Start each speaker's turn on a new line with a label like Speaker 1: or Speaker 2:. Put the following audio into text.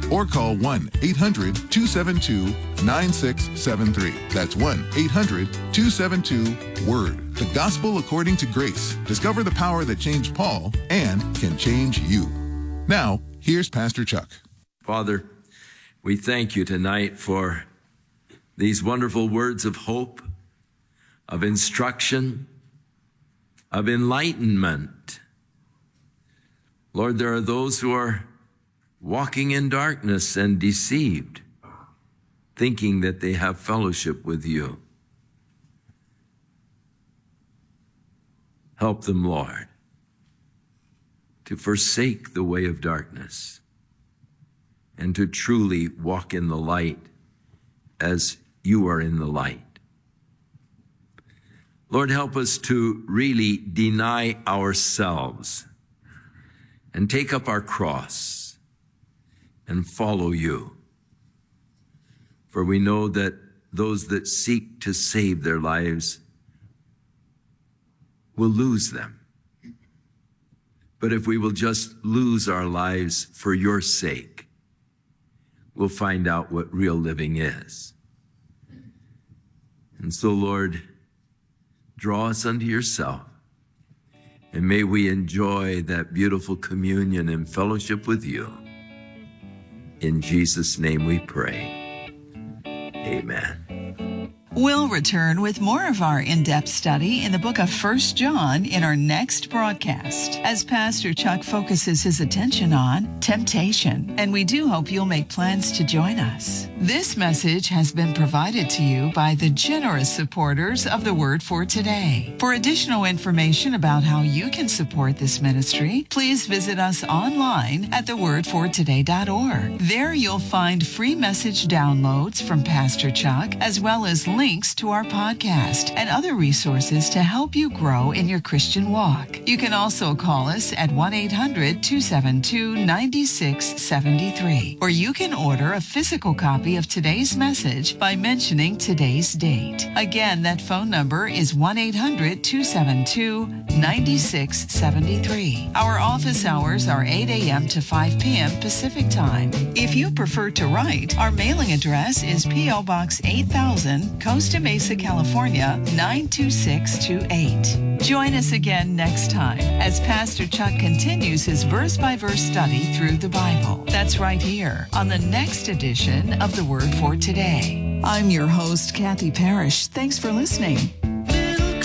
Speaker 1: or call 1-800-272-9673. That's 1-800-272-WORD. The Gospel According to Grace. Discover the power that changed Paul and can change you. Now, here's Pastor Chuck.
Speaker 2: Father, we thank you tonight for these wonderful words of hope, of instruction, of enlightenment. Lord, there are those who are walking in darkness and deceived, thinking that they have fellowship with you. Help them, Lord, to forsake the way of darkness and to truly walk in the light as you are in the light. Lord, help us to really deny ourselves and take up our cross and follow you. For we know that those that seek to save their lives will lose them. But if we will just lose our lives for your sake, we'll find out what real living is. And so, Lord, draw us unto yourself, and may we enjoy that beautiful communion and fellowship with you. In Jesus' name we pray. Amen.
Speaker 3: We'll return with more of our in-depth study in the book of 1 John in our next broadcast, as Pastor Chuck focuses his attention on temptation, and we do hope you'll make plans to join us. This message has been provided to you by the generous supporters of the Word for Today. For additional information about how you can support this ministry, please visit us online at thewordfortoday.org. There you'll find free message downloads from Pastor Chuck, as well as links to our podcast and other resources to help you grow in your Christian walk. You can also call us at 1-800-272-9673, or you can order a physical copy of today's message by mentioning today's date. Again, that phone number is 1-800-272-9673. Our office hours are 8 a.m. to 5 p.m. Pacific Time. If you prefer to write, our mailing address is P.O. Box 8000, Costa Mesa, California, 92628. Join us again next time as Pastor Chuck continues his verse-by-verse study through the Bible. That's right here on the next edition of The Word for Today. I'm your host, Kathy Parrish. Thanks for listening.